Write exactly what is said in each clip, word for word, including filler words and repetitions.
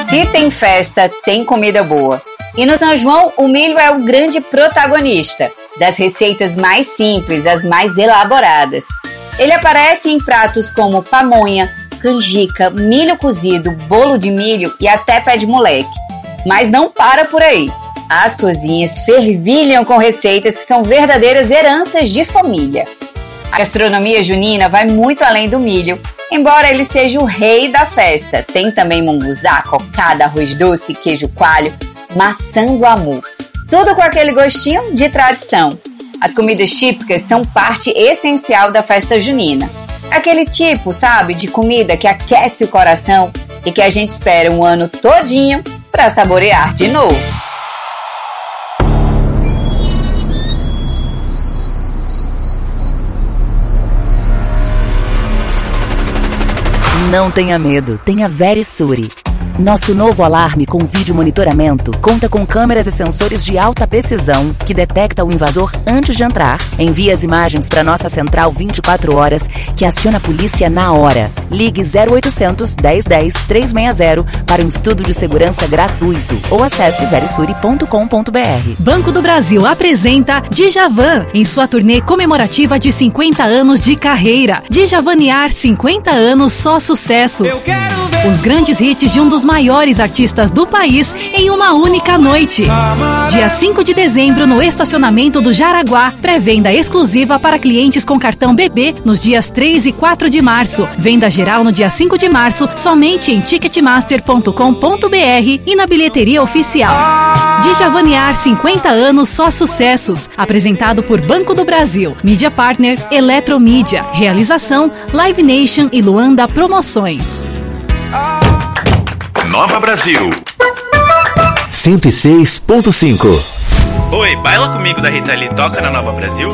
Se tem festa, tem comida boa. E no São João, o milho é o grande protagonista, das receitas mais simples às mais elaboradas. Ele aparece em pratos como pamonha, canjica, milho cozido, bolo de milho e até pé de moleque. Mas não para por aí. As cozinhas fervilham com receitas que são verdadeiras heranças de família. A gastronomia junina vai muito além do milho, embora ele seja o rei da festa. Tem também munguzá, cocada, arroz doce, queijo coalho, maçã do amor. Tudo com aquele gostinho de tradição. As comidas típicas são parte essencial da festa junina. Aquele tipo, sabe, de comida que aquece o coração e que a gente espera um ano todinho para saborear de novo. Não tenha medo, tenha Verisure. Nosso novo alarme com vídeo monitoramento conta com câmeras e sensores de alta precisão que detecta o invasor antes de entrar, envia as imagens para nossa central vinte e quatro horas, que aciona a polícia na hora. Ligue zero oitocentos, dez dez, trezentos e sessenta para um estudo de segurança gratuito ou acesse verisure ponto com ponto b r. Banco do Brasil apresenta Djavan em sua turnê comemorativa de cinquenta anos de carreira. Djavanear cinquenta anos, só sucessos. Eu quero ver os grandes hits de um dos maiores artistas do país em uma única noite. Dia cinco de dezembro no estacionamento do Jaraguá. Pré-venda exclusiva para clientes com cartão B B nos dias três e quatro de março. Venda geral no dia cinco de março somente em ticketmaster ponto com ponto b r e na bilheteria oficial. Djavanear cinquenta anos, só sucessos. Apresentado por Banco do Brasil. Mídia Partner Eletromídia. Realização Live Nation e Luanda Promoções. Nova Brasil cento e seis ponto cinco. Oi, baila comigo da Rita Lee, toca na Nova Brasil?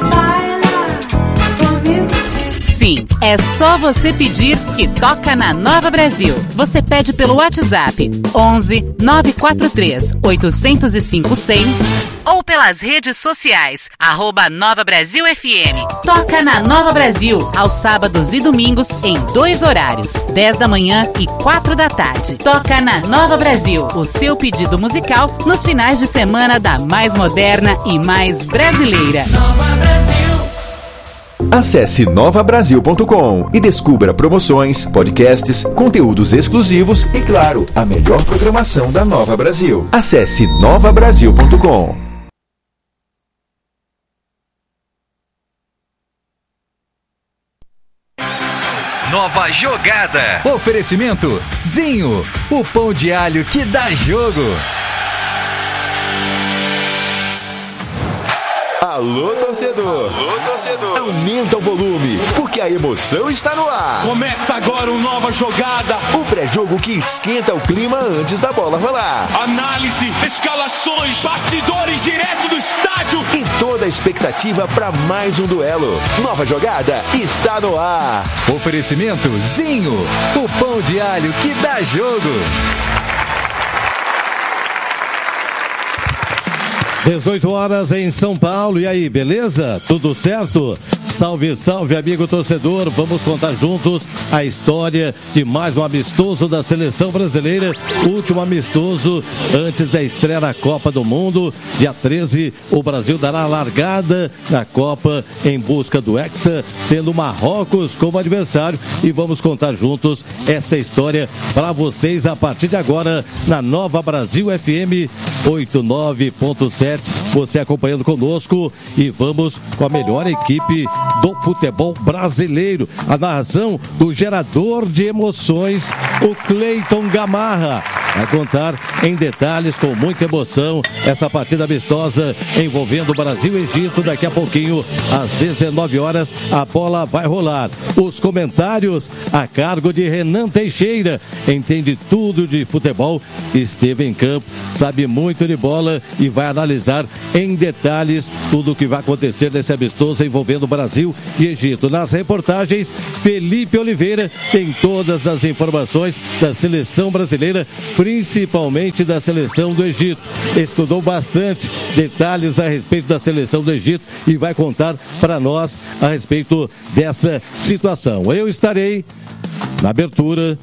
Sim, é só você pedir que toca na Nova Brasil. Você pede pelo WhatsApp onze, nove quatro três, oito zero cinco, cem ou pelas redes sociais, arroba Nova Brasil F M. Toca na Nova Brasil, aos sábados e domingos, em dois horários, dez da manhã e quatro da tarde. Toca na Nova Brasil, o seu pedido musical nos finais de semana da mais moderna e mais brasileira. Nova Brasil. Acesse nova brasil ponto com e descubra promoções, podcasts, conteúdos exclusivos e, claro, a melhor programação da Nova Brasil. Acesse nova brasil ponto com. Nova Jogada. Oferecimento Zinho, o pão de alho que dá jogo. Alô, torcedor! Alô, torcedor! Aumenta o volume, porque a emoção está no ar. Começa agora o Nova Jogada. O pré-jogo que esquenta o clima antes da bola rolar. Análise, escalações, bastidores direto do estádio. E toda a expectativa para mais um duelo. Nova Jogada está no ar. Oferecimento Zinho, o pão de alho que dá jogo. dezoito horas em São Paulo. E aí, beleza? Tudo certo? Salve, salve, amigo torcedor. Vamos contar juntos a história de mais um amistoso da seleção brasileira. Último amistoso antes da estreia na Copa do Mundo. Dia treze, o Brasil dará a largada na Copa em busca do Hexa, tendo Marrocos como adversário. E vamos contar juntos essa história para vocês a partir de agora na Nova Brasil F M oitenta e nove ponto sete. Você acompanhando conosco e vamos com a melhor equipe do futebol brasileiro. A narração do gerador de emoções, o Cleiton Gamarra. Vai contar em detalhes, com muita emoção, essa partida amistosa envolvendo Brasil e Egito. Daqui a pouquinho, às dezenove horas, a bola vai rolar. Os comentários a cargo de Renan Teixeira. Entende tudo de futebol, esteve em campo, sabe muito de bola e vai analisar em detalhes tudo o que vai acontecer nesse amistoso envolvendo Brasil e Egito. Nas reportagens, Felipe Oliveira tem todas as informações da seleção brasileira, principalmente da seleção do Egito. Estudou bastante detalhes a respeito da seleção do Egito e vai contar para nós a respeito dessa situação. Eu estarei na abertura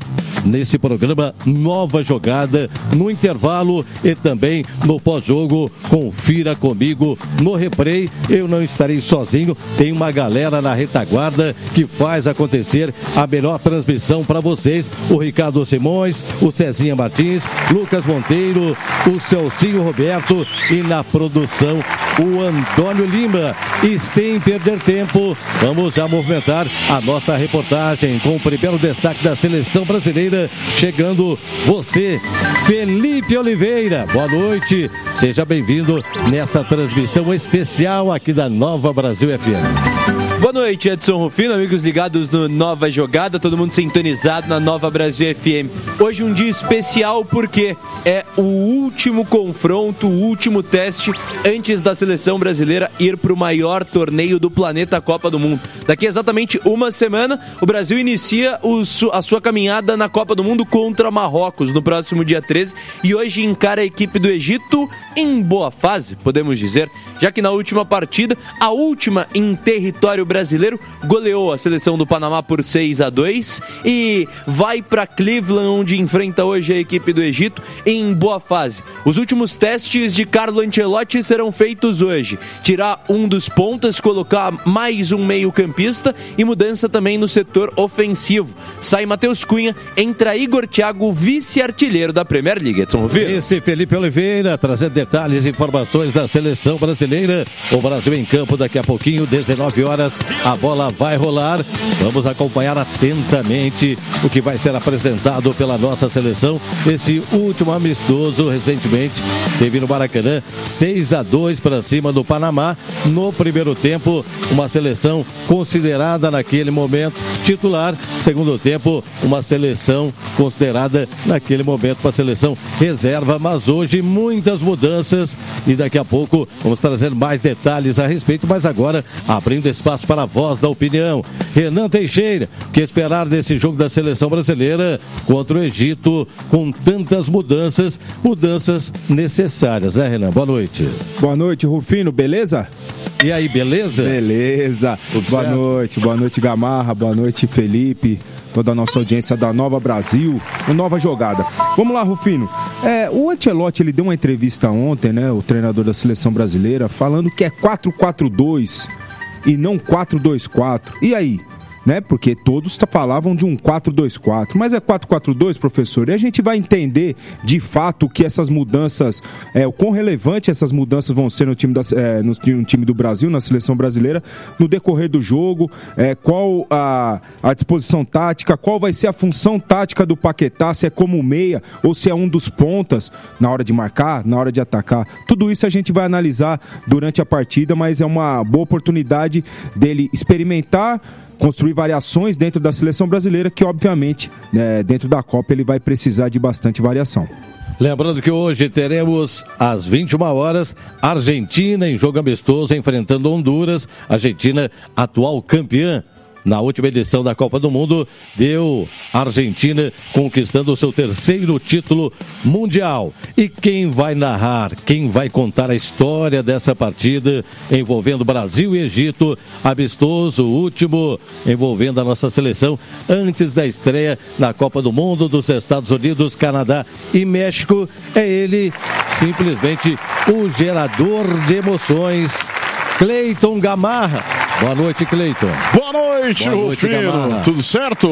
nesse programa Nova Jogada, no intervalo e também no pós-jogo. Confira comigo no replay. Eu não estarei sozinho, tem uma galera na retaguarda que faz acontecer a melhor transmissão para vocês. O Ricardo Simões, o Cezinha Martins, Lucas Monteiro, o Celcinho Roberto e na produção o Antônio Lima. E sem perder tempo, vamos já movimentar a nossa reportagem com o primeiro destaque da seleção brasileira. Chegando você, Felipe Oliveira. Boa noite, seja bem-vindo nessa transmissão especial aqui da Nova Brasil F M. Boa noite, Edson Rufino, amigos ligados no Nova Jogada, todo mundo sintonizado na Nova Brasil F M. Hoje um dia especial porque é o último confronto, o último teste antes da seleção brasileira ir para o maior torneio do planeta, a Copa do Mundo. Daqui a exatamente uma semana, o Brasil inicia o, a sua caminhada na Copa do Mundo contra Marrocos no próximo dia treze e hoje encara a equipe do Egito em boa fase, podemos dizer, já que na última partida, a última em território brasileiro, goleou a seleção do Panamá por seis a dois e vai para Cleveland, onde enfrenta hoje a equipe do Egito em boa fase. Os últimos testes de Carlo Ancelotti serão feitos hoje. Tirar um dos pontas, colocar mais um meio-campista e mudança também no setor ofensivo. Sai Matheus Cunha, entra Igor Thiago, vice-artilheiro da Premier League. Edson Rufino. Esse Felipe Oliveira, trazendo detalhes e informações da seleção brasileira. O Brasil em campo daqui a pouquinho, dezenove horas. A bola vai rolar. Vamos acompanhar atentamente o que vai ser apresentado pela nossa seleção. Esse último amistoso, recentemente, teve no Maracanã, seis a dois para cima do Panamá. No primeiro tempo, uma seleção considerada naquele momento titular. Segundo tempo, uma seleção considerada naquele momento uma seleção reserva. Mas hoje, muitas mudanças e daqui a pouco vamos trazer mais detalhes a respeito. Mas agora, abrindo espaço para a voz da opinião. Renan Teixeira, o que esperar desse jogo da seleção brasileira contra o Egito com tantas mudanças, mudanças necessárias, né, Renan? Boa noite. Boa noite, Rufino, beleza? E aí, beleza? Beleza. Tudo boa certo? noite, boa noite, Gamarra, boa noite, Felipe, toda a nossa audiência da Nova Brasil, Nova Jogada. Vamos lá, Rufino. É, o Ancelotti, ele deu uma entrevista ontem, né, o treinador da seleção brasileira, falando que é quatro quatro dois e não quatro dois quatro. E aí? Né? Porque todos falavam de um quatro dois quatro, mas é quatro quatro dois, professor, e a gente vai entender de fato que essas mudanças, é, o quão relevante essas mudanças vão ser no time, da, é, no, no time do Brasil, na seleção brasileira, no decorrer do jogo, é, qual a, a disposição tática, qual vai ser a função tática do Paquetá, se é como meia ou se é um dos pontas na hora de marcar, na hora de atacar. Tudo isso a gente vai analisar durante a partida, mas é uma boa oportunidade dele experimentar, construir variações dentro da seleção brasileira, que obviamente, né, dentro da Copa ele vai precisar de bastante variação. Lembrando que hoje teremos às vinte e uma horas Argentina em jogo amistoso enfrentando Honduras. Argentina, atual campeã na última edição da Copa do Mundo, deu a Argentina conquistando o seu terceiro título mundial. E quem vai narrar, quem vai contar a história dessa partida envolvendo Brasil e Egito, amistoso, último, envolvendo a nossa seleção antes da estreia na Copa do Mundo dos Estados Unidos, Canadá e México, é ele, simplesmente o gerador de emoções, Cleiton Gamarra. Boa noite, Cleiton. Boa noite, Rufino. Tudo certo?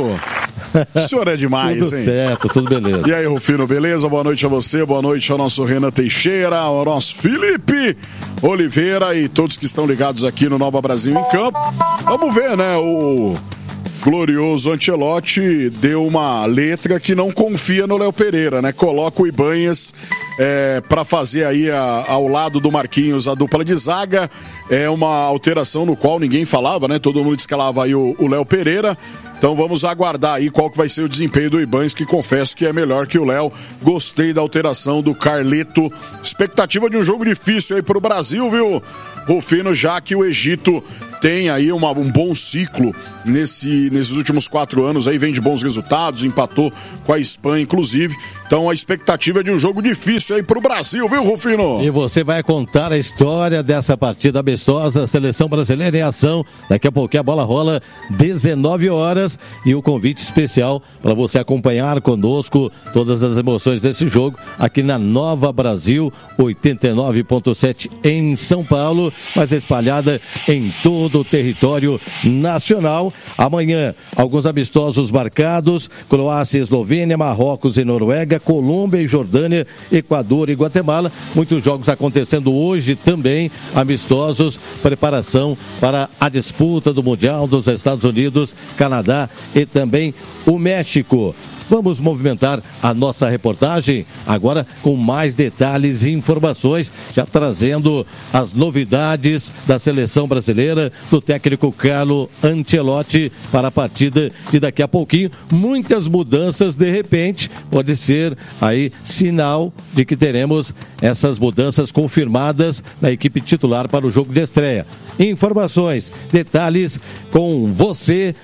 O senhor é demais, tudo hein? Tudo certo, tudo beleza. E aí, Rufino, beleza? Boa noite a você, boa noite ao nosso Renan Teixeira, ao nosso Felipe Oliveira e todos que estão ligados aqui no Nova Brasil em Campo. Vamos ver, né? O glorioso Ancelotti deu uma letra que não confia no Léo Pereira, né? Coloca o Ibanhas é, para fazer aí a, ao lado do Marquinhos a dupla de zaga. É uma alteração no qual ninguém falava, né? Todo mundo escalava aí o Léo Pereira. Então vamos aguardar aí qual que vai ser o desempenho do Ibanhas, que confesso que é melhor que o Léo. Gostei da alteração do Carleto. Expectativa de um jogo difícil aí pro Brasil, viu, Rufino? Já que o Egito tem aí uma, um bom ciclo nesse, nesses últimos quatro anos, aí vem de bons resultados, empatou com a Espanha, inclusive. Então a expectativa é de um jogo difícil aí pro Brasil, viu, Rufino? E você vai contar a história dessa partida amistosa, seleção brasileira em ação. Daqui a pouquinho a bola rola, dezenove horas, e o convite especial para você acompanhar conosco todas as emoções desse jogo aqui na Nova Brasil, oitenta e nove ponto sete em São Paulo, mas espalhada em todo o território nacional. Amanhã, alguns amistosos marcados: Croácia, Eslovênia, Marrocos e Noruega, Colômbia e Jordânia, Equador e Guatemala. Muitos jogos acontecendo hoje também, amistosos, preparação para a disputa do Mundial dos Estados Unidos, Canadá e também o México. Vamos movimentar a nossa reportagem agora com mais detalhes e informações, já trazendo as novidades da seleção brasileira, do técnico Carlo Ancelotti para a partida de daqui a pouquinho. Muitas mudanças, de repente, pode ser aí sinal de que teremos essas mudanças confirmadas na equipe titular para o jogo de estreia. Informações, detalhes com você,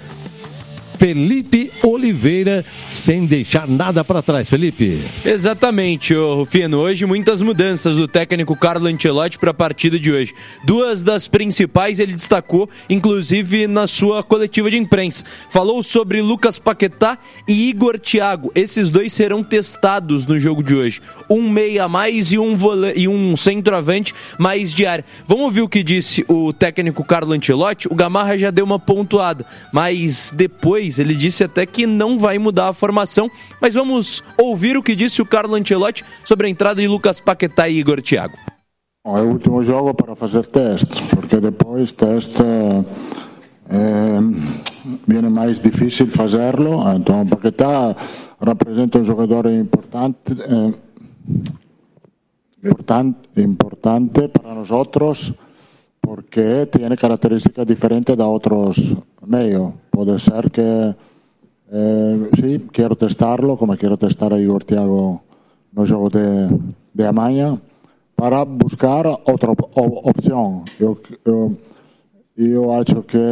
Felipe Oliveira, sem deixar nada para trás, Felipe. Exatamente, ô Rufino. Hoje muitas mudanças do técnico Carlo Ancelotti para a partida de hoje. Duas das principais ele destacou, inclusive na sua coletiva de imprensa. Falou sobre Lucas Paquetá e Igor Thiago. Esses dois serão testados no jogo de hoje. Um meia a mais e um, vola- e um centroavante mais de área. Vamos ouvir o que disse o técnico Carlo Ancelotti. O Gamarra já deu uma pontuada, mas depois ele disse até que não vai mudar a formação, mas vamos ouvir o que disse o Carlo Ancelotti sobre a entrada de Lucas Paquetá e Igor Thiago. É o último jogo para fazer teste, porque depois teste é, viene mais difícil fazerlo. Então Paquetá representa um jogador importante, é, importante, importante para nós outros, porque tiene características diferentes de otros medios. Puede ser que eh, sí, quiero testarlo, como quiero testar a Igor Thiago no juego de, de amanhã, para buscar outra op- opção. Eu, eu, eu acho que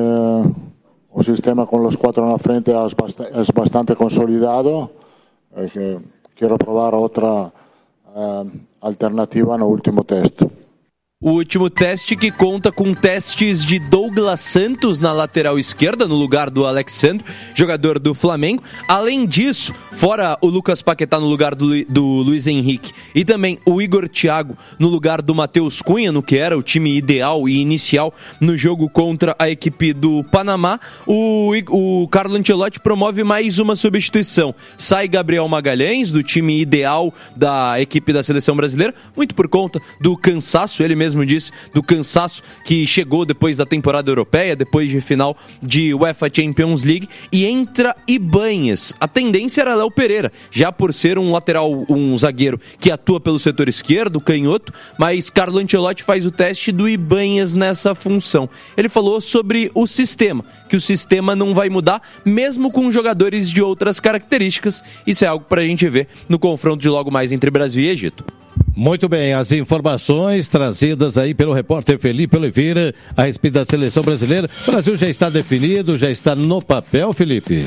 o sistema com os quatro na frente é bastante, é bastante consolidado. É que quero provar outra uh, alternativa no último teste. O último teste que conta com testes de Douglas Santos na lateral esquerda, no lugar do Alexandre, jogador do Flamengo. Além disso, fora o Lucas Paquetá no lugar do, Lu- do Luiz Henrique e também o Igor Thiago no lugar do Matheus Cunha, no que era o time ideal e inicial no jogo contra a equipe do Panamá, o, o Carlo Ancelotti promove mais uma substituição. Sai Gabriel Magalhães, do time ideal da equipe da seleção brasileira, muito por conta do cansaço, ele mesmo mesmo disse, do cansaço que chegou depois da temporada europeia, depois de final de UEFA Champions League, e entra Ibanhas. A tendência era Léo Pereira, já por ser um lateral, um zagueiro que atua pelo setor esquerdo, canhoto, mas Carlo Ancelotti faz o teste do Ibanhas nessa função. Ele falou sobre o sistema, que o sistema não vai mudar, mesmo com jogadores de outras características. Isso é algo para a gente ver no confronto de logo mais entre Brasil e Egito. Muito bem, as informações trazidas aí pelo repórter Felipe Oliveira a respeito da seleção brasileira. O Brasil já está definido, já está no papel, Felipe?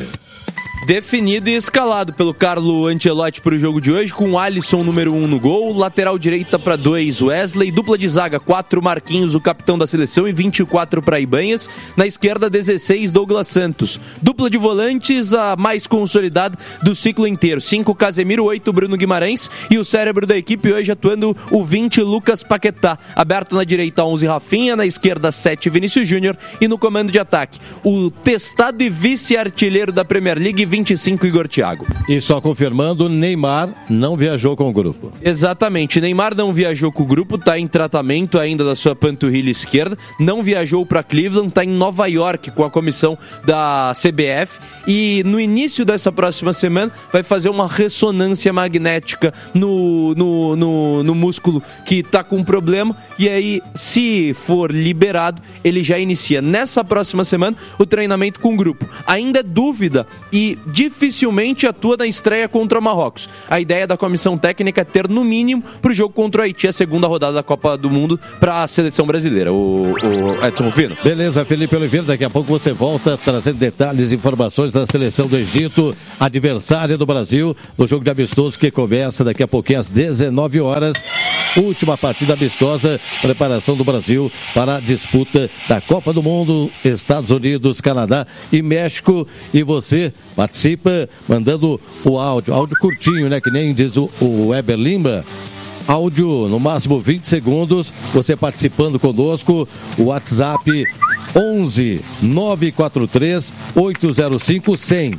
Definido e escalado pelo Carlo Ancelotti para o jogo de hoje, com o Alisson número um no gol, lateral direita para dois Wesley, dupla de zaga quatro Marquinhos, o capitão da seleção, e vinte e quatro para Ibanhas, na esquerda dezesseis Douglas Santos, dupla de volantes a mais consolidada do ciclo inteiro, cinco Casemiro, oito Bruno Guimarães, e o cérebro da equipe hoje atuando o vinte Lucas Paquetá, aberto na direita onze Rafinha, na esquerda sete Vinícius Júnior, e no comando de ataque o testado e vice-artilheiro da Premier League vinte e cinco Igor Thiago. E só confirmando, Neymar não viajou com o grupo. Exatamente, Neymar não viajou com o grupo, está em tratamento ainda da sua panturrilha esquerda, não viajou para Cleveland, está em Nova York com a comissão da C B F, e no início dessa próxima semana vai fazer uma ressonância magnética no, no, no, no músculo que está com problema, e aí, se for liberado, ele já inicia nessa próxima semana o treinamento com o grupo. Ainda é dúvida e dificilmente atua na estreia contra o Marrocos. A ideia da comissão técnica é ter, no mínimo, para o jogo contra o Haiti, a segunda rodada da Copa do Mundo para a seleção brasileira. O, o Edson Rufino. Beleza, Felipe Oliveira, daqui a pouco você volta trazendo detalhes e informações da seleção do Egito, adversária do Brasil, no jogo de amistoso que começa daqui a pouquinho às dezenove horas. Última partida amistosa, preparação do Brasil para a disputa da Copa do Mundo, Estados Unidos, Canadá e México. E você participa mandando o áudio, áudio curtinho, né? Que nem diz o, o Weber Lima. Áudio no máximo vinte segundos, você participando conosco, o WhatsApp onze nove quatro três oito zero cinco cem.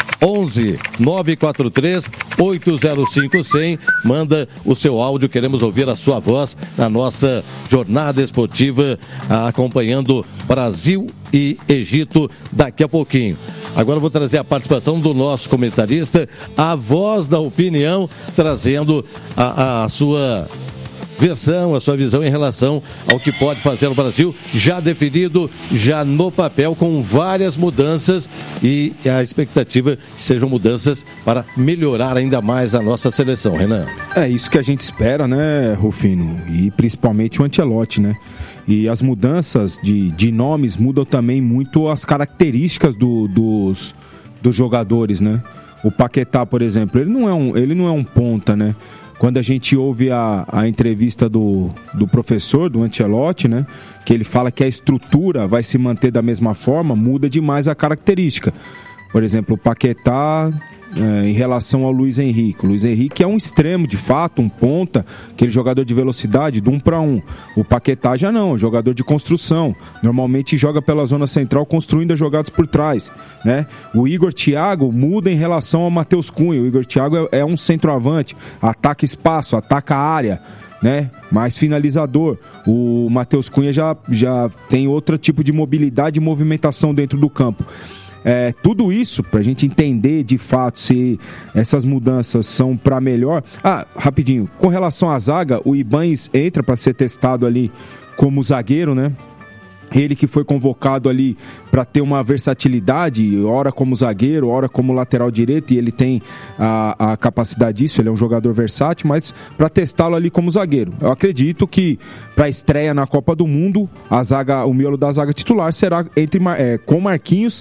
onze nove quatro três oito zero cinco cem. Manda o seu áudio, queremos ouvir a sua voz na nossa jornada esportiva, acompanhando Brasil e Egito daqui a pouquinho. Agora eu vou trazer a participação do nosso comentarista, a voz da opinião, trazendo a, a sua versão, a sua visão em relação ao que pode fazer o Brasil, já definido, já no papel, com várias mudanças, e a expectativa que sejam mudanças para melhorar ainda mais a nossa seleção, Renan. É isso que a gente espera, né, Rufino? E principalmente o Ancelotti, né? E as mudanças de, de nomes mudam também muito as características do, dos, dos jogadores, né? O Paquetá, por exemplo, ele não é um, ele não é um ponta, né? Quando a gente ouve a, a entrevista do, do professor, do Ancelotti, né? Que ele fala que a estrutura vai se manter da mesma forma, muda demais a característica. Por exemplo, o Paquetá é, em relação ao Luiz Henrique. O Luiz Henrique é um extremo, de fato, um ponta, aquele jogador de velocidade, de um para um. O Paquetá já não, é jogador de construção. Normalmente joga pela zona central, construindo as jogadas por trás, né? O Igor Thiago muda em relação ao Matheus Cunha. O Igor Thiago é, é um centroavante, ataca espaço, ataca a área, né? Mais finalizador. O Matheus Cunha já, já tem outro tipo de mobilidade e movimentação dentro do campo. É, tudo isso, pra gente entender de fato se essas mudanças são para melhor. Ah, rapidinho, com relação à zaga, o Ibanez entra para ser testado ali como zagueiro, né? Ele que foi convocado ali para ter uma versatilidade, ora como zagueiro, ora como lateral direito, e ele tem a, a capacidade disso, ele é um jogador versátil, mas para testá-lo ali como zagueiro. Eu acredito que para a estreia na Copa do Mundo, a zaga, o miolo da zaga titular será entre, é, com Marquinhos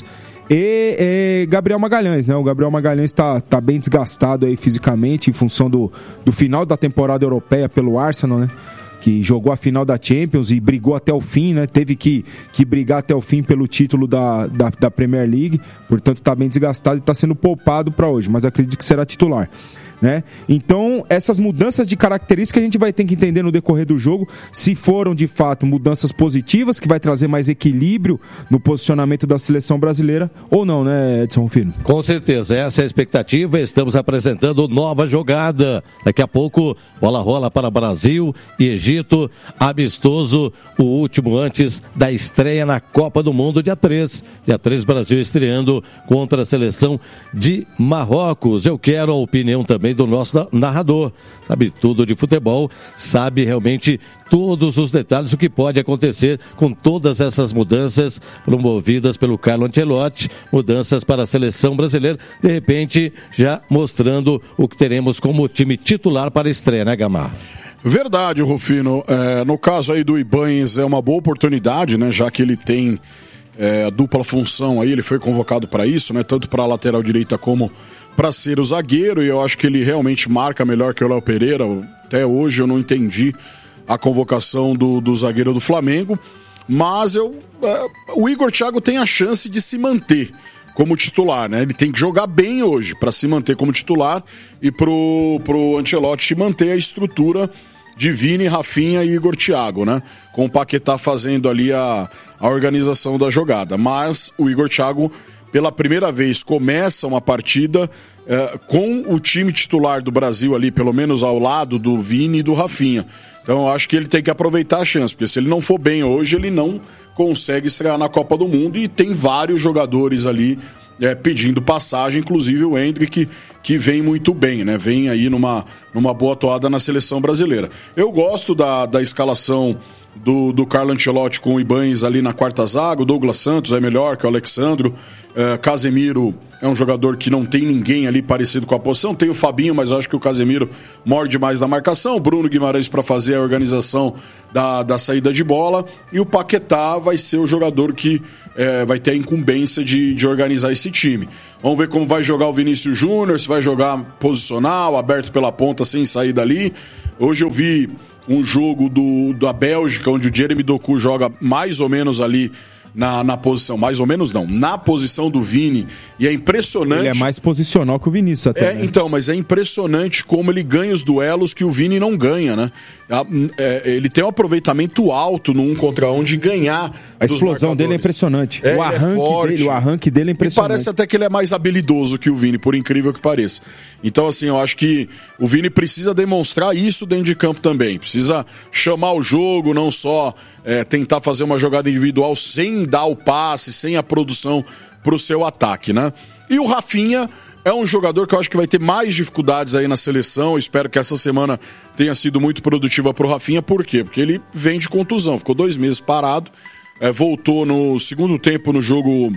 e, e Gabriel Magalhães, né? O Gabriel Magalhães está tá bem desgastado aí fisicamente em função do, do final da temporada europeia pelo Arsenal, né? Que jogou a final da Champions e brigou até o fim, né? Teve que, que brigar até o fim pelo título da, da, da Premier League, portanto está bem desgastado e está sendo poupado para hoje, mas acredito que será titular, né? Então, essas mudanças de característica a gente vai ter que entender no decorrer do jogo, se foram de fato mudanças positivas, que vai trazer mais equilíbrio no posicionamento da seleção brasileira, ou não, né, Edson Rufino? Com certeza, essa é a expectativa. Estamos apresentando nova jogada. Daqui a pouco, bola rola para Brasil e Egito, amistoso, o último antes da estreia na Copa do Mundo, dia três. Dia três, Brasil estreando contra a seleção de Marrocos. Eu quero a opinião também do nosso narrador, sabe tudo de futebol, sabe realmente todos os detalhes, o que pode acontecer com todas essas mudanças promovidas pelo Carlo Ancelotti, mudanças para a seleção brasileira, de repente já mostrando o que teremos como time titular para a estreia, né, Gamar? Verdade, Rufino. É, no caso aí do Ibanez é uma boa oportunidade, né, já que ele tem é, dupla função aí, ele foi convocado para isso, né, tanto para a lateral direita como para ser o zagueiro, e eu acho que ele realmente marca melhor que o Léo Pereira. Até hoje eu não entendi a convocação do, do zagueiro do Flamengo, mas eu, é, o Igor Thiago tem a chance de se manter como titular, né? Ele tem que jogar bem hoje para se manter como titular e pro, pro Ancelotti manter a estrutura de Vini, Rafinha e Igor Thiago, né? Com o Paquetá fazendo ali a, a organização da jogada. Mas o Igor Thiago, pela primeira vez, começa uma partida eh, com o time titular do Brasil ali, pelo menos ao lado do Vini e do Rafinha. Então eu acho que ele tem que aproveitar a chance, porque se ele não for bem hoje, ele não consegue estrear na Copa do Mundo, e tem vários jogadores ali eh, pedindo passagem, inclusive o Endrick, que vem muito bem, né? Vem aí numa, numa boa atuada na seleção brasileira. Eu gosto da, da escalação do, do Carlo Ancelotti com o Ibanez ali na quarta zaga. O Douglas Santos é melhor que o Alexandro. Uh, Casemiro é um jogador que não tem ninguém ali parecido com a posição. Tem o Fabinho, mas eu acho que o Casemiro morde mais na marcação. O Bruno Guimarães para fazer a organização da, da saída de bola. E o Paquetá vai ser o jogador que é, vai ter a incumbência de, de organizar esse time. Vamos ver como vai jogar o Vinícius Júnior, se vai jogar posicional, aberto pela ponta, sem sair dali. Hoje eu vi um jogo do, da Bélgica, onde o Jeremy Doku joga mais ou menos ali Na, na posição, mais ou menos não, na posição do Vini, e é impressionante... Ele é mais posicional que o Vinícius até, é, né? Então, mas é impressionante como ele ganha os duelos que o Vini não ganha, né? É, ele tem um aproveitamento alto no um contra um de ganhar. A explosão dele é impressionante. É, o, arranque é dele, o arranque dele é impressionante. E parece até que ele é mais habilidoso que o Vini, por incrível que pareça. Então, assim, eu acho que o Vini precisa demonstrar isso dentro de campo também. Precisa chamar o jogo, não só é, tentar fazer uma jogada individual sem dar o passe, sem a produção pro seu ataque, né? E o Rafinha é um jogador que eu acho que vai ter mais dificuldades aí na seleção. Espero que essa semana tenha sido muito produtiva pro Rafinha. Por quê? Porque ele vem de contusão, ficou dois meses parado, é, voltou no segundo tempo no jogo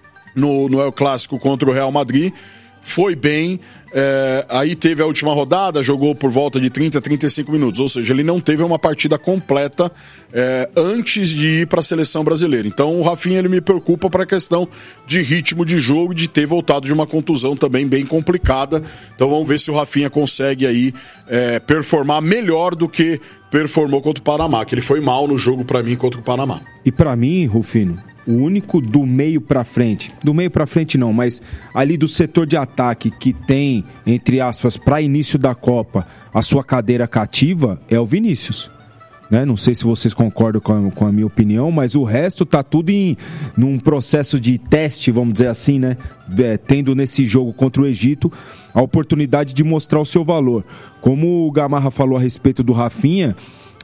no, no El Clássico contra o Real Madrid, foi bem, é, aí teve a última rodada, jogou por volta de trinta, trinta e cinco minutos, ou seja, ele não teve uma partida completa é, antes de ir para a seleção brasileira. Então o Rafinha, ele me preocupa para a questão de ritmo de jogo e de ter voltado de uma contusão também bem complicada. Então vamos ver se o Rafinha consegue aí é, performar melhor do que performou contra o Panamá, que ele foi mal no jogo para mim contra o Panamá. E para mim, Rufino, o único do meio pra frente, do meio pra frente não, mas ali do setor de ataque que tem, entre aspas, para início da Copa, a sua cadeira cativa é o Vinícius. Né? Não sei se vocês concordam com a, com a minha opinião, mas o resto tá tudo em num processo de teste, vamos dizer assim, né? É, tendo nesse jogo contra o Egito a oportunidade de mostrar o seu valor. Como o Gamarra falou a respeito do Rafinha,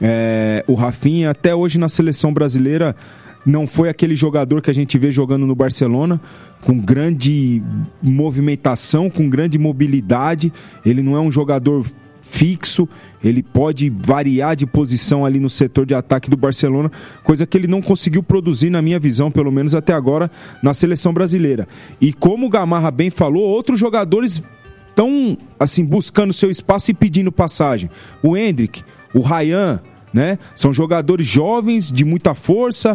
é, o Rafinha até hoje na seleção brasileira não foi aquele jogador que a gente vê jogando no Barcelona, com grande movimentação, com grande mobilidade. Ele não é um jogador fixo, ele pode variar de posição ali no setor de ataque do Barcelona, coisa que ele não conseguiu produzir, na minha visão, pelo menos até agora, na seleção brasileira. E como o Gamarra bem falou, outros jogadores estão assim, buscando seu espaço e pedindo passagem. O Endrick, o Ryan, né? São jogadores jovens, de muita força,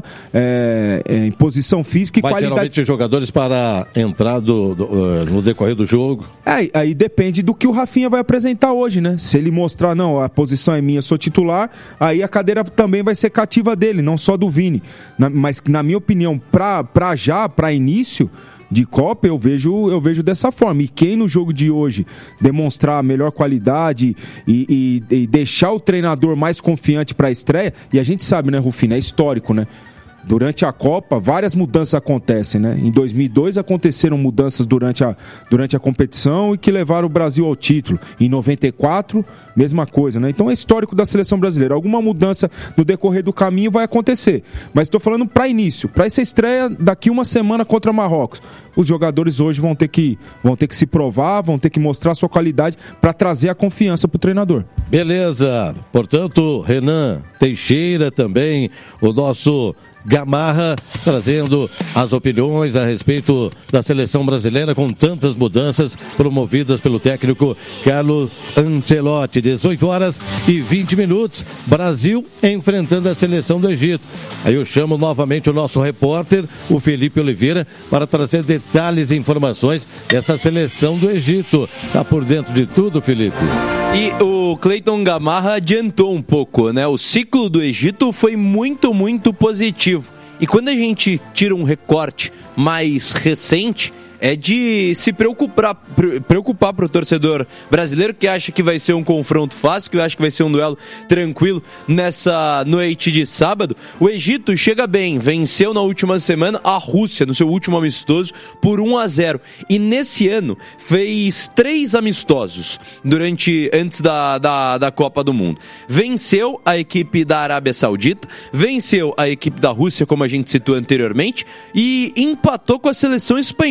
é, é, em posição física e Mas qualidade. geralmente jogadores para entrar do, do, uh, no decorrer do jogo. É, aí depende do que o Rafinha vai apresentar hoje, né? Se ele mostrar, não, a posição é minha, sou titular, aí a cadeira também vai ser cativa dele, não só do Vini. Na, mas, na minha opinião, pra, pra já, pra início de Copa, eu vejo, eu vejo dessa forma. E quem no jogo de hoje demonstrar a melhor qualidade e, e, e deixar o treinador mais confiante para a estreia, e a gente sabe, né, Rufino, é histórico, né? Durante a Copa, várias mudanças acontecem, né? Em dois mil e dois aconteceram mudanças durante a, durante a competição e que levaram o Brasil ao título. Em noventa e quatro, mesma coisa, né? Então é histórico da seleção brasileira. Alguma mudança no decorrer do caminho vai acontecer. Mas estou falando para início, para essa estreia daqui uma semana contra Marrocos. Os jogadores hoje vão ter que, vão ter que se provar, vão ter que mostrar sua qualidade para trazer a confiança para o treinador. Beleza. Portanto, Renan Teixeira também, o nosso Gamarra, trazendo as opiniões a respeito da seleção brasileira com tantas mudanças promovidas pelo técnico Carlo Ancelotti. dezoito horas e vinte minutos, Brasil enfrentando a seleção do Egito. Aí eu chamo novamente o nosso repórter, o Felipe Oliveira, para trazer detalhes e informações dessa seleção do Egito. Tá por dentro de tudo, Felipe? E o Cleiton Gamarra adiantou um pouco, né? O ciclo do Egito foi muito, muito positivo. E quando a gente tira um recorte mais recente, é de se preocupar preocupar para o torcedor brasileiro que acha que vai ser um confronto fácil, que acha que vai ser um duelo tranquilo nessa noite de sábado. O Egito chega bem, venceu na última semana a Rússia no seu último amistoso por um a zero. E nesse ano fez três amistosos durante, antes da, da, da Copa do Mundo. Venceu a equipe da Arábia Saudita, venceu a equipe da Rússia, como a gente citou anteriormente, e empatou com a seleção espanhola.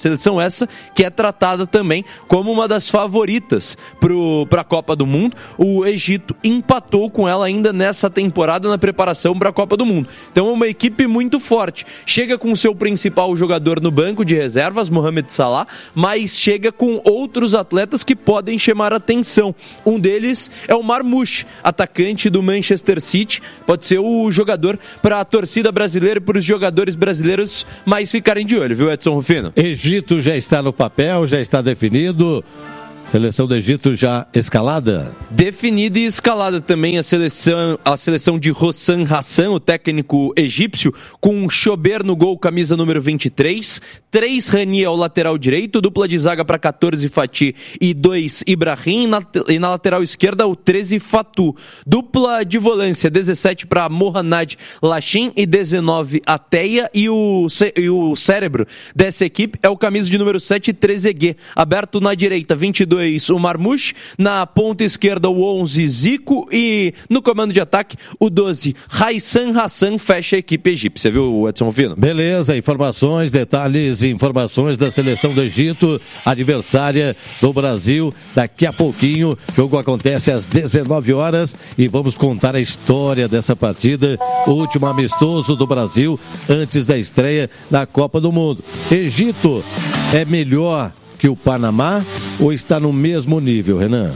seleção essa que é tratada também como uma das favoritas para a Copa do Mundo. O Egito empatou com ela ainda nessa temporada na preparação para a Copa do Mundo. Então é uma equipe muito forte. Chega com o seu principal jogador no banco de reservas, Mohamed Salah, mas chega com outros atletas que podem chamar a atenção. Um deles é o Marmoush, atacante do Manchester City. Pode ser o jogador para a torcida brasileira e para os jogadores brasileiros mais ficarem de olho, viu, Edson Rufino? Egito já está no papel, já está definido. Seleção do Egito já escalada? Definida e escalada também a seleção, a seleção de Hossam Hassan, o técnico egípcio, com Chober no gol, camisa número vinte e três, três Rani ao lateral direito, dupla de zaga para catorze Fatih e dois Ibrahim, e na, e na lateral esquerda o treze Fatou. Dupla de volância, dezessete para Mohanad Lachin e dezenove Ateia, e o, e o cérebro dessa equipe é o camisa de número sete, Trezeguet, aberto na direita, vinte e dois o Marmoush, na ponta esquerda o onze Zico e no comando de ataque o doze Hossam Hassan fecha a equipe egípcia, viu, Edson Rufino? Beleza, informações, detalhes, informações da seleção do Egito, adversária do Brasil. Daqui a pouquinho, o jogo acontece às dezenove horas e vamos contar a história dessa partida, o último amistoso do Brasil antes da estreia na Copa do Mundo. Egito é melhor que o Panamá ou está no mesmo nível, Renan?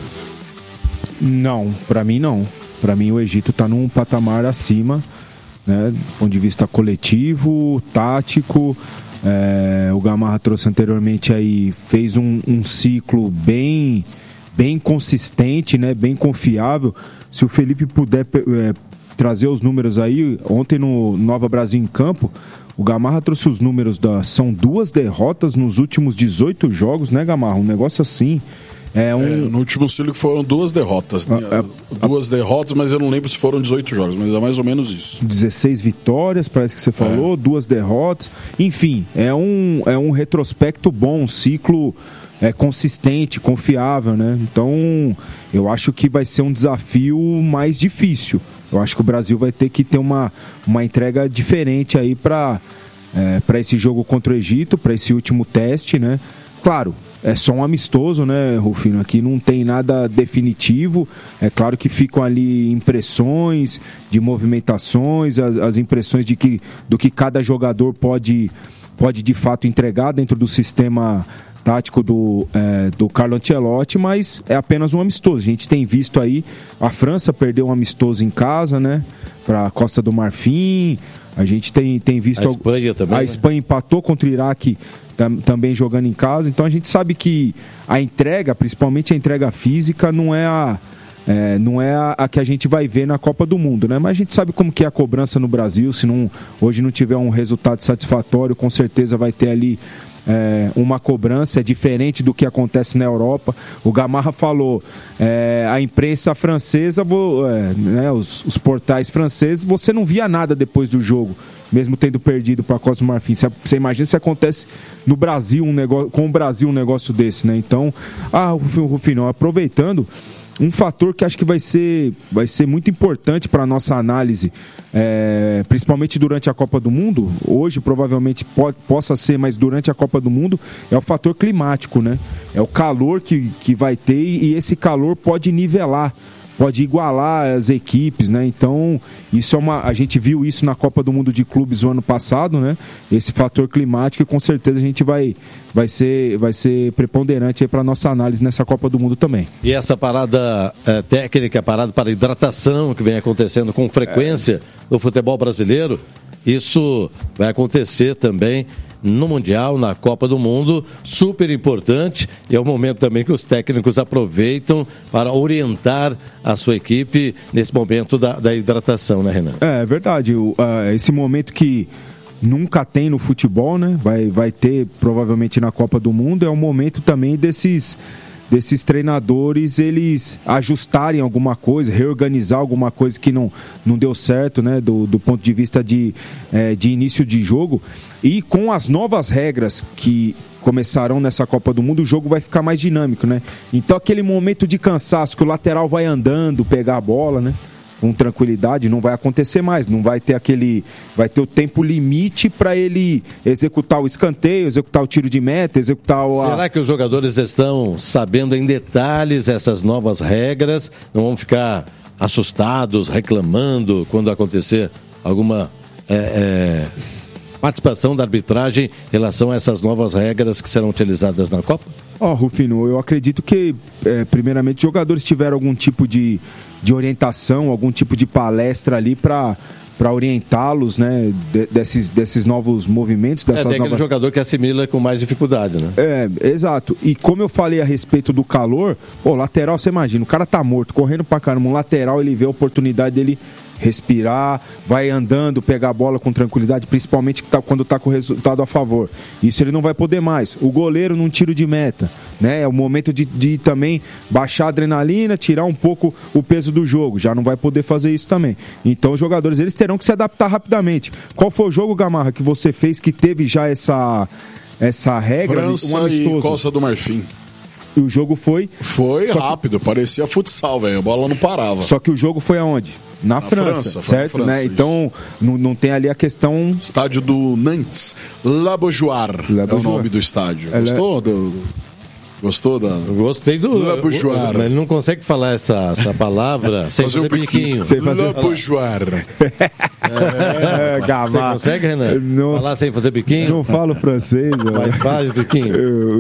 Não, para mim não. Para mim o Egito está num patamar acima, né, do ponto de vista coletivo, tático. É, o Gamarra trouxe anteriormente aí, fez um, um ciclo bem, bem consistente, né, bem confiável. Se o Felipe puder é, trazer os números aí, ontem no Nova Brasil em Campo, o Gamarra trouxe os números da... São duas derrotas nos últimos dezoito jogos, né, Gamarra? Um negócio assim. É um... É, no último ciclo foram duas derrotas. Né? Ah, é... Duas derrotas, mas eu não lembro se foram dezoito jogos, mas é mais ou menos isso. dezesseis vitórias, parece que você falou, é. duas derrotas. Enfim, é um, é um retrospecto bom, um ciclo é, consistente, confiável, né? Então, eu acho que vai ser um desafio mais difícil. Eu acho que o Brasil vai ter que ter uma, uma entrega diferente aí para é, para esse jogo contra o Egito, para esse último teste, né? Claro, é só um amistoso, né, Rufino? Aqui não tem nada definitivo. É claro que ficam ali impressões de movimentações, as, as impressões de que, do que cada jogador pode, pode de fato entregar dentro do sistema tático do, é, do Carlo Ancelotti, mas é apenas um amistoso. A gente tem visto aí, a França perdeu um amistoso em casa, né, para a Costa do Marfim. A gente tem, tem visto... A Espanha também, A né? Espanha empatou contra o Iraque tam, também jogando em casa. Então a gente sabe que a entrega, principalmente a entrega física, não é a... É, não é a, a que a gente vai ver na Copa do Mundo, né? Mas a gente sabe como que é a cobrança no Brasil. Se não, hoje não tiver um resultado satisfatório, com certeza vai ter ali É, uma cobrança diferente do que acontece na Europa. O Gamarra falou, é, a imprensa francesa, vou, é, né, os, os portais franceses, você não via nada depois do jogo, mesmo tendo perdido para a Costa do Marfim. Você imagina se acontece no Brasil um negócio, com o Brasil um negócio desse, né? Então, ah, Rufino, aproveitando, um fator que acho que vai ser, vai ser muito importante para a nossa análise, é, principalmente durante a Copa do Mundo, hoje provavelmente po- possa ser, mas durante a Copa do Mundo, é o fator climático, né? É o calor que, que vai ter e esse calor pode nivelar, pode igualar as equipes, né? Então, isso é uma, a gente viu isso na Copa do Mundo de Clubes o ano passado, né? Esse fator climático, com certeza a gente vai, vai, ser, vai ser preponderante para a nossa análise nessa Copa do Mundo também. E essa parada é, técnica, parada para hidratação, que vem acontecendo com frequência é. no futebol brasileiro, isso vai acontecer também no Mundial, na Copa do Mundo, super importante, e é o momento também que os técnicos aproveitam para orientar a sua equipe nesse momento da, da hidratação, né, Renan? É, é verdade, o, uh, esse momento que nunca tem no futebol, né, vai, vai ter provavelmente na Copa do Mundo, é um momento também desses... desses treinadores, eles ajustarem alguma coisa, reorganizar alguma coisa que não, não deu certo, né, do, do ponto de vista de, é, de início de jogo. E com as novas regras que começarão nessa Copa do Mundo, o jogo vai ficar mais dinâmico, né? Então aquele momento de cansaço, que o lateral vai andando, pegar a bola, né? com tranquilidade, não vai acontecer mais, não vai ter aquele, vai ter o tempo limite para ele executar o escanteio, executar o tiro de meta, executar o... Será que os jogadores estão sabendo em detalhes essas novas regras? Não vão ficar assustados, reclamando quando acontecer alguma é, é, participação da arbitragem em relação a essas novas regras que serão utilizadas na Copa? Ó, oh, Rufino, eu acredito que, é, primeiramente, os jogadores tiveram algum tipo de, de orientação, algum tipo de palestra ali para para orientá-los, né, de, desses, desses novos movimentos. Dessas é, tem aquele novas... jogador que assimila com mais dificuldade, né? É, exato. E como eu falei a respeito do calor, o lateral, você imagina, o cara tá morto, correndo pra caramba, um lateral, ele vê a oportunidade dele respirar, vai andando, pegar a bola com tranquilidade, principalmente quando está com o resultado a favor. Isso ele não vai poder mais. O goleiro num tiro de meta, né? É o momento de, de também baixar a adrenalina, tirar um pouco o peso do jogo. Já não vai poder fazer isso também. Então os jogadores, eles terão que se adaptar rapidamente. Qual foi o jogo, Gamarra, que você fez que teve já essa, essa regra? França um amistoso? E Costa do Marfim. E o jogo foi... Foi Só rápido, que... parecia futsal, velho. A bola não parava. Só que o jogo foi aonde? Na, na França, França, certo? Na França, né? Então, não, não tem ali a questão... Estádio do Nantes, La Beaujoire, La Beaujoire. É o nome do estádio. Ela Gostou é... do... Gostou da... Gostei do... La Beaujoire. Ele não consegue falar essa, essa palavra sem fazer, fazer um biquinho. Sem fazer... La Beaujoire. É, é, você consegue, Renan? Não, falar sem fazer biquinho? Não falo francês. Mas faz biquinho.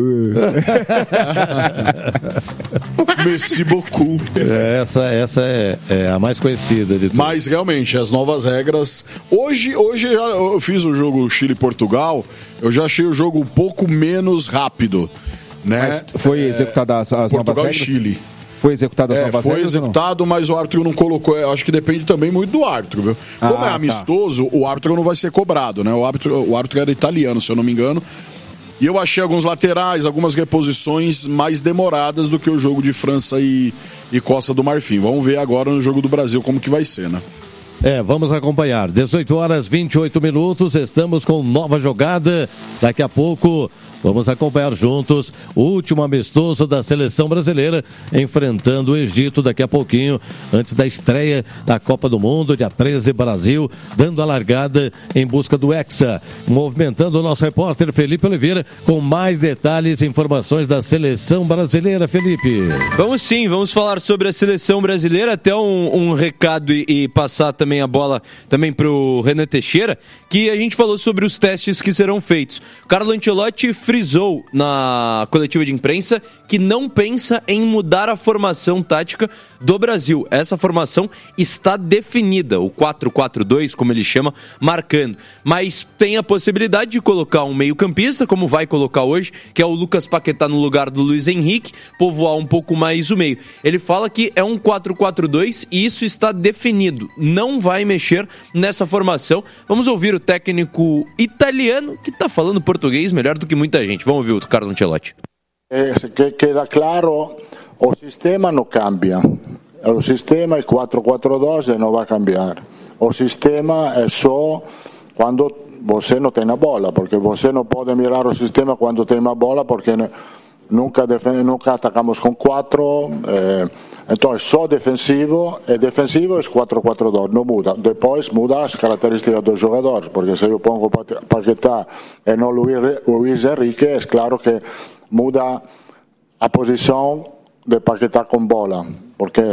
Merci beaucoup. Essa, essa é, é a mais conhecida de todas. Mas realmente, as novas regras. Hoje, hoje eu fiz o jogo Chile-Portugal. Eu já achei o jogo um pouco menos rápido. Né? Mas foi executada as, as Portugal novas regras? Portugal e Chile. Foi executado as é, novas foi regras? Foi executado, mas o árbitro não colocou. Eu acho que depende também muito do árbitro, viu? Como ah, é amistoso, tá. O árbitro não vai ser cobrado, né? O árbitro, o árbitro era italiano, se eu não me engano. E eu achei alguns laterais, algumas reposições mais demoradas do que o jogo de França e, e Costa do Marfim. Vamos ver agora no jogo do Brasil como que vai ser, né? É, vamos acompanhar. dezoito horas e vinte e oito minutos, estamos com nova jogada. Daqui a pouco vamos acompanhar juntos o último amistoso da seleção brasileira enfrentando o Egito daqui a pouquinho, antes da estreia da Copa do Mundo, dia treze, Brasil, dando a largada em busca do Hexa. Movimentando o nosso repórter Felipe Oliveira com mais detalhes e informações da seleção brasileira. Felipe. Vamos sim, vamos falar sobre a seleção brasileira, até um, um recado e, e passar também a bola também para o Renan Teixeira, que a gente falou sobre os testes que serão feitos. Carlo Ancelotti frisou na coletiva de imprensa que não pensa em mudar a formação tática do Brasil. Essa formação está definida, o quatro quatro dois, como ele chama, marcando. Mas tem a possibilidade de colocar um meio-campista, como vai colocar hoje, que é o Lucas Paquetá no lugar do Luiz Henrique, povoar um pouco mais o meio. Ele fala que é um quatro quatro dois e isso está definido. Não vai mexer nessa formação. Vamos ouvir o técnico italiano, que está falando português melhor do que muita gente. Vamos ouvir o Carlo Ancelotti. Eh, que queda claro, o sistema não cambia. O sistema é quatro quatro dois e não vai cambiar. O sistema é só quando você não tem a bola, porque você não pode mirar o sistema quando tem a bola, porque nunca, defend- nunca atacamos com quatro. Eh, então é só defensivo, e defensivo é quatro quatro dois, não muda. Depois muda as características dos jogadores, porque se eu pongo Paquetá e não Luiz, Luiz Henrique, é claro que muda a posição de Paquetá com bola, porque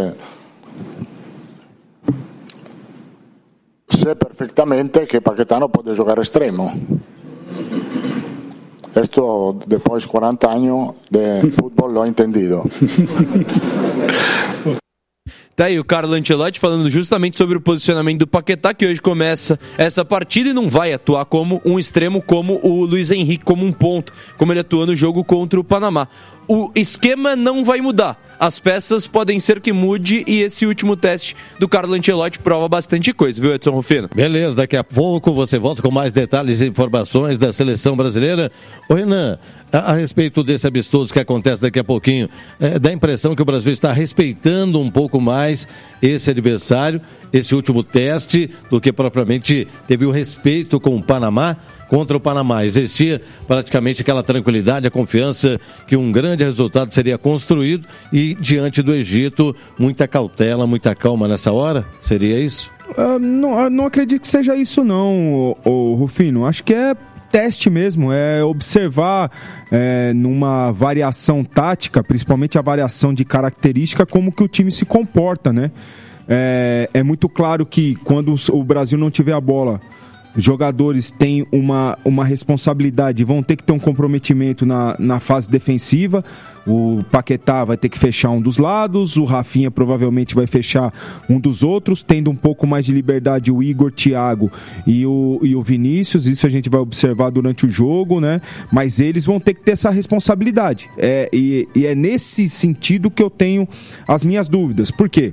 sei perfeitamente que Paquetá não pode jogar extremo. Esto depois de quarenta anos de futebol lo he entendido. Tá aí o Carlo Ancelotti falando justamente sobre o posicionamento do Paquetá, que hoje começa essa partida e não vai atuar como um extremo, como o Luiz Henrique, como um ponto, como ele atuou no jogo contra o Panamá. O esquema não vai mudar. As peças podem ser que mude e esse último teste do Carlo Ancelotti prova bastante coisa, viu, Edson Rufino? Beleza, daqui a pouco você volta com mais detalhes e informações da seleção brasileira. Ô Renan, a, a respeito desse amistoso que acontece daqui a pouquinho, é, dá a impressão que o Brasil está respeitando um pouco mais esse adversário, esse último teste, do que propriamente teve o respeito com o Panamá, contra o Panamá. Existia praticamente aquela tranquilidade, a confiança que um grande resultado seria construído e diante do Egito, muita cautela, muita calma nessa hora? Seria isso? Uh, não, não acredito que seja isso não, ô, ô, Rufino. Acho que é teste mesmo, é observar é, numa variação tática, principalmente a variação de característica, como que o time se comporta, né? É, é muito claro que quando o Brasil não tiver a bola, os jogadores têm uma, uma responsabilidade, vão ter que ter um comprometimento na, na fase defensiva. O Paquetá vai ter que fechar um dos lados, o Rafinha provavelmente vai fechar um dos outros, tendo um pouco mais de liberdade o Igor, Thiago e o, e o Vinícius. Isso a gente vai observar durante o jogo, né? Mas eles vão ter que ter essa responsabilidade. É, e, e é nesse sentido que eu tenho as minhas dúvidas. Por quê?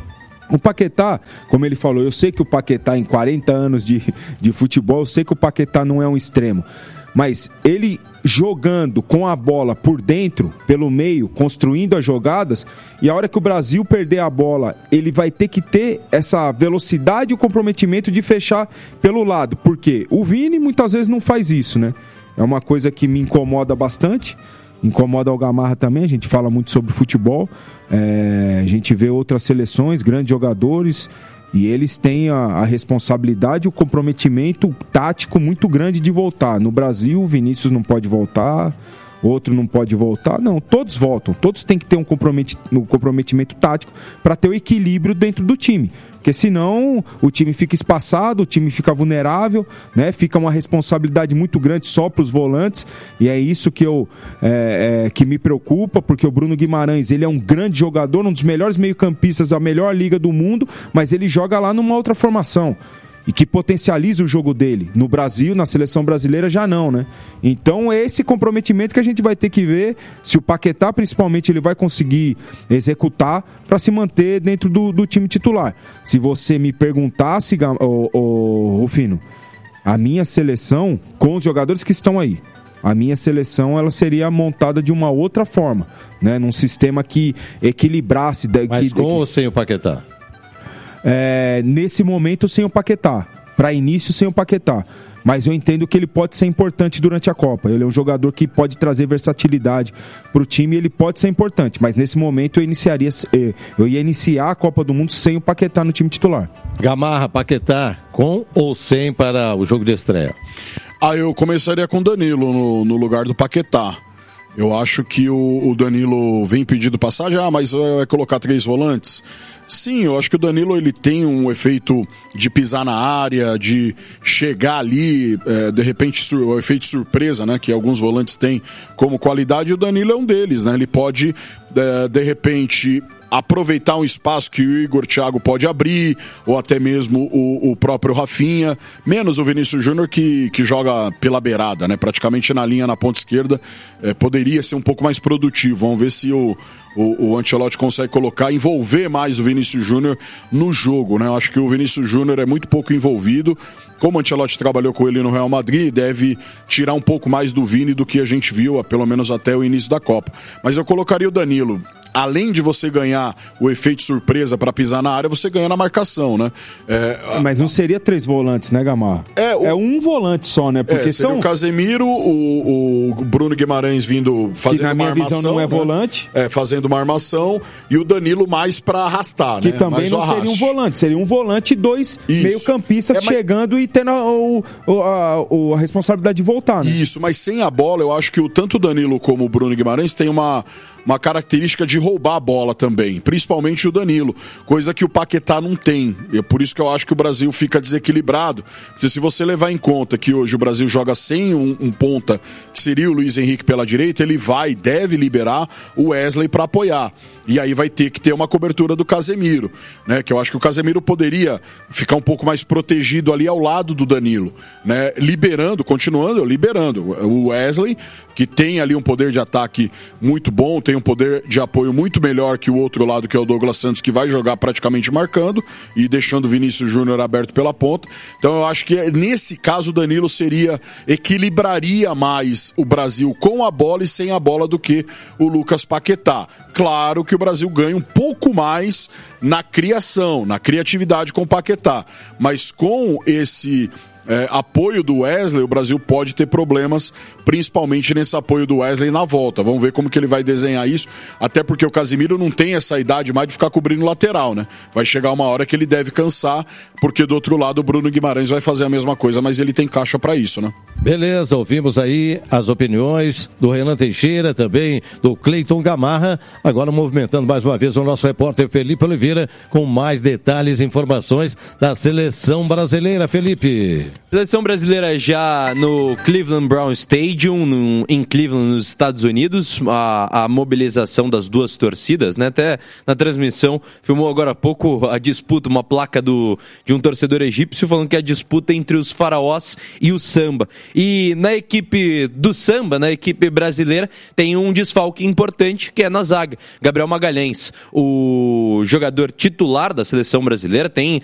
O Paquetá, como ele falou, eu sei que o Paquetá em quarenta anos de, de futebol, eu sei que o Paquetá não é um extremo, mas ele jogando com a bola por dentro, pelo meio, construindo as jogadas, e a hora que o Brasil perder a bola, ele vai ter que ter essa velocidade e o comprometimento de fechar pelo lado, porque o Vini muitas vezes não faz isso, né? É uma coisa que me incomoda bastante. Incomoda o Gamarra também, a gente fala muito sobre futebol, é, a gente vê outras seleções, grandes jogadores, e eles têm a, a responsabilidade, o comprometimento tático muito grande de voltar. No Brasil, o Vinícius não pode voltar, outro não pode voltar, não, todos voltam, todos têm que ter um, comprometi- um comprometimento tático para ter o equilíbrio dentro do time. Porque senão o time fica espaçado, o time fica vulnerável, né? Fica uma responsabilidade muito grande só para os volantes, e é isso que, eu, é, é, que me preocupa, porque o Bruno Guimarães, ele é um grande jogador, um dos melhores meio-campistas da melhor liga do mundo, mas ele joga lá numa outra formação e que potencializa o jogo dele. No Brasil, na seleção brasileira, já não, né? Então é esse comprometimento que a gente vai ter que ver se o Paquetá, principalmente, ele vai conseguir executar para se manter dentro do, do time titular. Se você me perguntasse, ô, ô, Rufino, a minha seleção, com os jogadores que estão aí, a minha seleção ela seria montada de uma outra forma, né? Num sistema que equilibrasse... Mas que, com que, ou sem o Paquetá? É, nesse momento sem o Paquetá, para início sem o Paquetá, mas eu entendo que ele pode ser importante durante a Copa. Ele é um jogador que pode trazer versatilidade para o time, ele pode ser importante, mas nesse momento eu iniciaria, eu ia iniciar a Copa do Mundo sem o Paquetá no time titular. Gamarra, Paquetá, com ou sem para o jogo de estreia? Ah, eu começaria com o Danilo no, no lugar do Paquetá. Eu acho que o, o Danilo vem pedindo passagem, ah, mas vai colocar três volantes? Sim, eu acho que o Danilo ele tem um efeito de pisar na área, de chegar ali, é, de repente, sur- o efeito surpresa, né, que alguns volantes têm como qualidade, e o Danilo é um deles, né? Ele pode, de, de repente, aproveitar um espaço que o Igor, Thiago pode abrir, ou até mesmo o, o próprio Rafinha, menos o Vinícius Júnior que, que joga pela beirada, né? Praticamente na linha, na ponta esquerda, é, poderia ser um pouco mais produtivo. Vamos ver se o, o, o Ancelotti consegue colocar, envolver mais o Vinícius Júnior no jogo, né? Eu acho que o Vinícius Júnior é muito pouco envolvido. Como o Ancelotti trabalhou com ele no Real Madrid, deve tirar um pouco mais do Vini do que a gente viu, pelo menos até o início da Copa. Mas eu colocaria o Danilo. Além de você ganhar o efeito surpresa para pisar na área, você ganha na marcação, né? É, Mas não seria três volantes, né, Gamarra? É, o... é um volante só, né? Porque é, seria são... o Casemiro, o, o Bruno Guimarães vindo fazendo que na minha uma armação. Visão não é né? volante. É, fazendo uma armação, e o Danilo mais para arrastar, que né? também mais não seria um volante, seria um volante e dois meio-campistas é, mas... chegando e tendo a, a, a, a responsabilidade de voltar, né? Isso, mas sem a bola, eu acho que o, tanto o Danilo como o Bruno Guimarães tem uma, uma característica de roubar a bola também, principalmente o Danilo, coisa que o Paquetá não tem. É por isso que eu acho que o Brasil fica desequilibrado, porque se você levar em conta que hoje o Brasil joga sem um, um ponta, que seria o Luiz Henrique pela direita, ele vai, deve liberar o Wesley para apoiar. E aí vai ter que ter uma cobertura do Casemiro, né? Que eu acho que o Casemiro poderia ficar um pouco mais protegido ali ao lado do Danilo, né? Liberando, continuando, liberando. O Wesley, que tem ali um poder de ataque muito bom, tem um poder de apoio muito melhor que o outro lado, que é o Douglas Santos, que vai jogar praticamente marcando e deixando o Vinícius Júnior aberto pela ponta. Então eu acho que nesse caso o Danilo seria, equilibraria mais o Brasil com a bola e sem a bola do que o Lucas Paquetá. Claro que o Brasil ganhe um pouco mais na criação, na criatividade com o Paquetá. Mas com esse é, apoio do Wesley, o Brasil pode ter problemas, principalmente nesse apoio do Wesley na volta. Vamos ver como que ele vai desenhar isso, até porque o Casimiro não tem essa idade mais de ficar cobrindo lateral, né? Vai chegar uma hora que ele deve cansar, porque do outro lado o Bruno Guimarães vai fazer a mesma coisa, mas ele tem caixa para isso, né? Beleza, ouvimos aí as opiniões do Renan Teixeira, também do Cleiton Gamarra, agora movimentando mais uma vez o nosso repórter Felipe Oliveira com mais detalhes e informações da seleção brasileira. Felipe. Seleção brasileira já no Cleveland Brown Stadium, no, em Cleveland, nos Estados Unidos, a, a mobilização das duas torcidas, né? Até na transmissão, filmou agora há pouco a disputa, uma placa do, de um torcedor egípcio falando que é a disputa entre os faraós e o samba. E na equipe do samba, na equipe brasileira, tem um desfalque importante, que é na zaga. Gabriel Magalhães, o jogador titular da seleção brasileira, tem